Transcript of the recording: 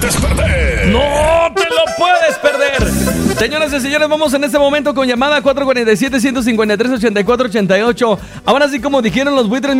puedes perder. ¡No te lo puedes perder! Señoras y señores, vamos en este momento con llamada 447-153-8488. Ahora sí, como dijeron los buitres,